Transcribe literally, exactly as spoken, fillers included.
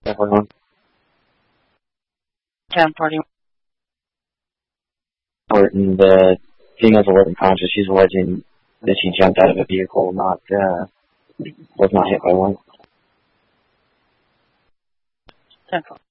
ten forty-one. ten forty-one. And the female's alert and conscious. She's alleging that she jumped out of a vehicle, not uh, was not hit by one. ten four.